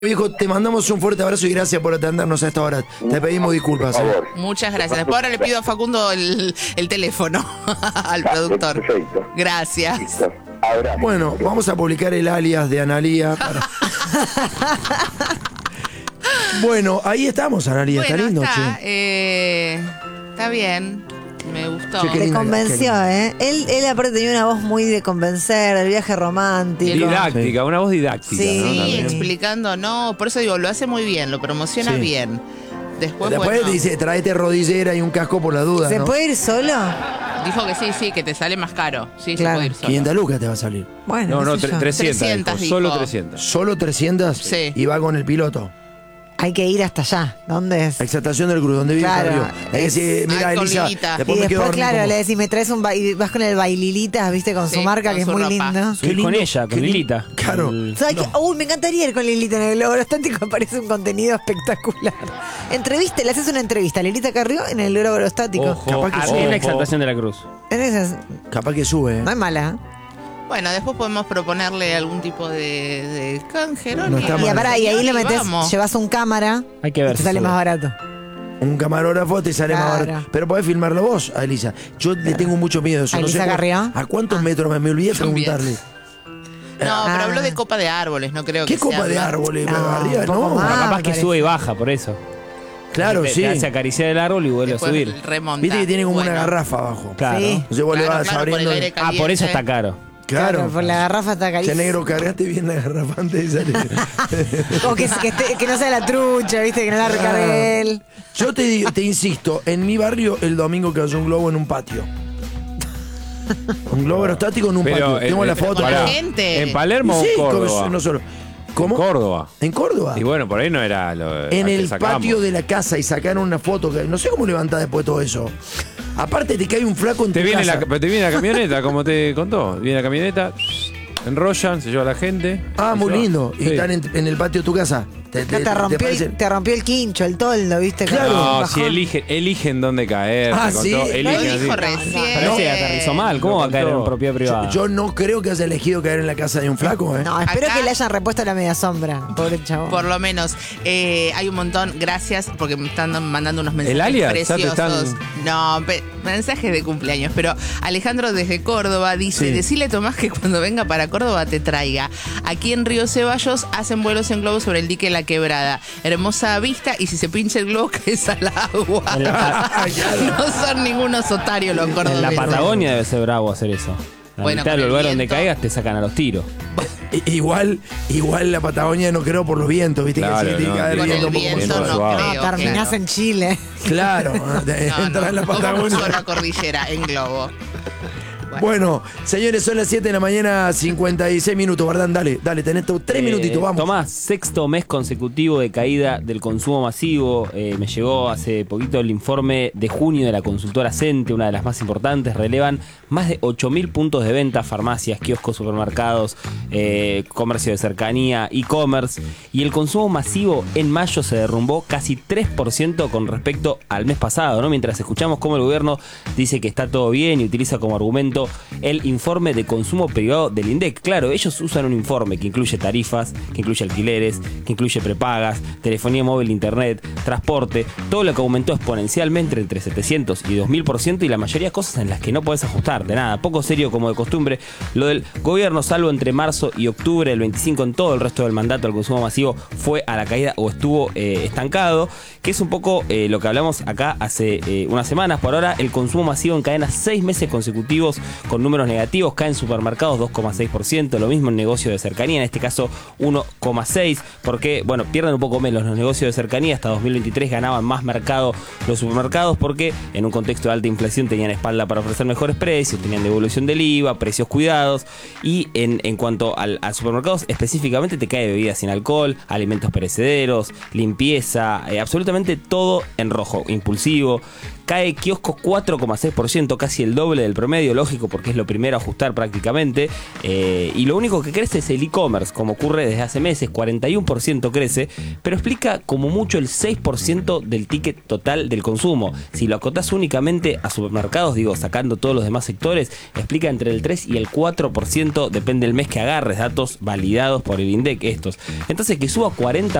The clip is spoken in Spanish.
Viejo, te mandamos un fuerte abrazo y gracias por atendernos a esta hora. Te pedimos disculpas. Por favor. Muchas gracias. Después ahora le pido a Facundo el teléfono al productor. Perfecto. Gracias. Listo. Abrazo. Bueno, vamos a publicar el alias de Analía. Bueno, ahí estamos, Analía. Bueno, está lindo, está, che. está bien. Me gustó. Che, qué Te linda, convenció, ¿eh? Él aparte tenía una voz muy de convencer, del viaje romántico. Didáctica, una voz didáctica. Sí. ¿no? Sí, También. explicando, no, por eso digo, lo hace muy bien, lo promociona Sí. bien. Después Después bueno, dice, tráete rodillera y un casco por la duda, ¿Se ¿no? puede ir solo? dijo que sí, que te sale más caro. Sí, Claro. se puede ir solo. 500 lucas te va a salir. Bueno, No, qué sé yo. 300. 300 dijo, solo dijo. 300. ¿Solo 300? Sí. Y va con el piloto. Hay que ir hasta allá. ¿Dónde es? Exaltación del Cruz, donde vive Claro. Carrió. Es decir, mira, Ay, con Elisa, Lilita. después Y me quedo después, dormido claro, como- le decís, me traes un vas con el baililitas, viste, con Sí, su marca, con que es su muy ropa. lindo. Qué Ir con lindo, ella, qué con lindo. Lilita. Claro. ¿Sabes qué? Me encantaría ir con Lilita en el Globo Aerostático, me parece un contenido espectacular. Entrevista, le haces una entrevista a Lilita Carrió en el Globo Aerostático. Ojo, Capaz que ah, sí. en la exaltación de la cruz. En esas, Capaz que sube, ¿eh? no es mala. Bueno, después podemos proponerle algún tipo de canje, ¿no? No está Y, mal. pará, y ahí le metes, vamos. llevas un cámara, Hay que ver y te si sale sube. más barato. Un camarógrafo te sale más Claro. barato. Pero podés filmarlo vos, a Elisa. Yo le tengo mucho miedo. Eso. ¿A No sé Elisa cu- Carrió? ¿A cuántos metros me olvidé También. preguntarle? No, pero Ah. habló de copa de árboles, no creo ¿Qué que copa sea de más. árboles? No, Arriba, un poco no. más. Pero capaz que parece. sube y baja, por eso. Claro, te, sí. Te hace acariciar el árbol y vuelve Después a subir. remonta. Viste que tiene como Bueno. una garrafa abajo. Claro. Sí. Entonces vos le Claro, vas claro, por el abriendo. aire Ah, por eso caliente. está caro. Claro. Por la garrafa está Che, carísimo. negro, cargaste bien la garrafa antes de salir. O que no sea la trucha, viste, que no la recargue él. Yo te insisto, en mi barrio el domingo cayó un globo en un patio. Un globo aerostático en un patio. Tengo la foto. con la pará, gente. ¿En Palermo Sí, o Córdoba? no solo. ¿Cómo? Córdoba. ¿En Córdoba? Y bueno, por ahí no era lo En que el sacamos. patio de la casa y sacaron una foto que no sé cómo levantás después de todo eso. Aparte te cae un flaco en Te tu viene, casa. te viene la camioneta, como te contó. Viene la camioneta, enrollan, se lleva a la gente. Ah, se muy lleva. lindo. Y Sí. están en el patio de tu casa. No, te rompió el quincho, el toldo, viste. Claro. No, Bajón. si eligen dónde caer. Ah, te contó, sí. Lo eligen dijo así. recién. Pero ese aterrizó mal. ¿Cómo va a caer en propiedad privada? Yo no creo que haya elegido caer en la casa de un flaco, ¿eh? No, espero Acá- que le hayan repuesto la media sombra, pobre chavo. Por lo menos. Hay un montón, gracias, porque me están mandando unos mensajes ¿El alias? Ya te preciosos. están- No, mensajes de cumpleaños. Pero Alejandro desde Córdoba dice, Sí. decile a Tomás que cuando venga para Córdoba te traiga. Aquí en Río Ceballos hacen vuelos en globo sobre el dique La Quebrada. Hermosa vista y si se pincha el globo caes al agua. En la- No son ningunos otarios los En cordobeses. la Patagonia debe ser bravo hacer eso. La Bueno, mitad con del el lugar donde viento. caigas te sacan a los tiros. Igual la Patagonia no creo por los vientos, ¿viste? Claro, que sí, no, tiene que haber Con viento el un poco más viento suave. no suave. creo. Terminás claro. en Chile. Claro, entrar en la ¿Cómo Patagonia. cruzó la cordillera en globo? Bueno, señores, son las 7 de la mañana, 56 minutos, ¿verdad? Dale, tenés 3 minutitos, vamos. Tomás, sexto mes consecutivo de caída del consumo masivo. Me llegó hace poquito el informe de junio de la consultora Cente, una de las más importantes. Relevan más de 8.000 puntos de venta, farmacias, kioscos, supermercados, comercio de cercanía, e-commerce. Y el consumo masivo en mayo se derrumbó casi 3% con respecto al mes pasado, ¿no? Mientras escuchamos cómo el gobierno dice que está todo bien y utiliza como argumento el informe de consumo privado del INDEC. Claro, ellos usan un informe que incluye tarifas, que incluye alquileres, que incluye prepagas, telefonía móvil, internet, transporte, todo lo que aumentó exponencialmente entre 700 y 2000% y la mayoría de cosas en las que no podés ajustar de nada. Poco serio como de costumbre lo del gobierno, salvo entre marzo y octubre del 25 en todo el resto del mandato el consumo masivo fue a la caída o estuvo estancado, que es un poco lo que hablamos acá hace unas semanas. Por ahora el consumo masivo encadena 6 meses consecutivos con números negativos, cae en supermercados 2,6%, lo mismo en negocio de cercanía, en este caso 1,6%, porque, bueno, pierden un poco menos los negocios de cercanía, hasta 2023 ganaban más mercado los supermercados porque en un contexto de alta inflación tenían espalda para ofrecer mejores precios, tenían devolución del IVA, precios cuidados, y en cuanto a supermercados específicamente te cae bebidas sin alcohol, alimentos perecederos, limpieza, absolutamente todo en rojo, impulsivo. Cae kioscos 4,6%, casi el doble del promedio, lógico, porque es lo primero a ajustar prácticamente. Y lo único que crece es el e-commerce, como ocurre desde hace meses, 41% crece, pero explica como mucho el 6% del ticket total del consumo. Si lo acotás únicamente a supermercados, digo, sacando todos los demás sectores, explica entre el 3 y el 4%, depende del mes que agarres, datos validados por el INDEC estos. Entonces, que suba 40%